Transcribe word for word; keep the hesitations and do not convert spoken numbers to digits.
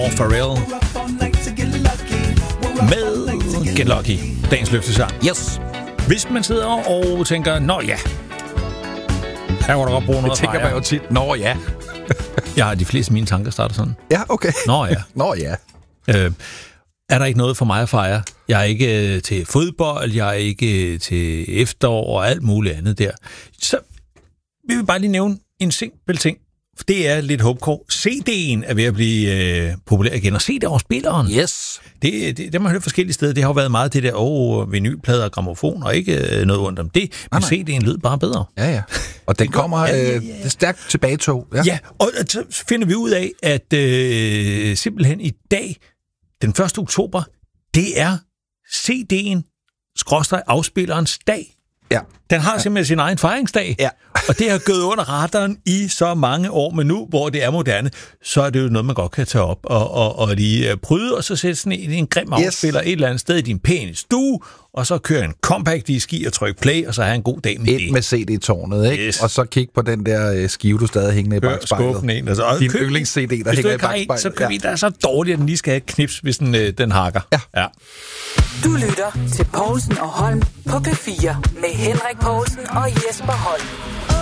og Pharrell med Get Lucky, dagens løftesang. Yes. Hvis man sidder og tænker, nå ja, her kunne du godt bruge noget Det tænker man jo tit, nå ja. Jeg har de fleste af mine tanker starter sådan. Ja, okay. Nå ja. Nå ja. Øh, er der ikke noget for mig at fejre? Jeg er ikke øh, til fodbold, jeg er ikke øh, til efterår og alt muligt andet der. Så vi vil bare lige nævne en simpel ting. For det er lidt håbkår. C D'en er ved at blive øh, populær igen, og C D-afspilleren. Yes. Det, det, det man hørt forskellige steder. Det har jo været meget det der, åh, vinylplader og gramofon, og ikke øh, noget ondt om det. Men nej, C D'en lød bare bedre. Ja, ja. Og den kommer øh, ja, ja, ja. Det stærkt tilbagetog. Ja. ja, og så finder vi ud af, at øh, simpelthen i dag, den første oktober, det er C D'en skråstreg afspillerens dag. Ja. Den har simpelthen sin egen fejringsdag. Ja. Og det har gået under radaren i så mange år, men nu, hvor det er moderne, så er det jo noget, man godt kan tage op og, og, og lige bryde, og så sætte sådan en, en grim afspiller yes. et eller andet sted i din pæne stue, og så køre en compact disk i og trykke play, og så have en god dag med et det. med C D-tårnet, ikke? Yes. Og så kig på den der skive, du stadig hængende i bagspejlet. En, altså. Din yndlings-C D, der hænger i bagspejlet. Så køb en, der er så dårlig, at den lige skal have et knips, hvis den, øh, den hakker. Ja. ja. Du lytter til Povlsen og Holm på P fire med Henrik Povlsen og Jesper Holm.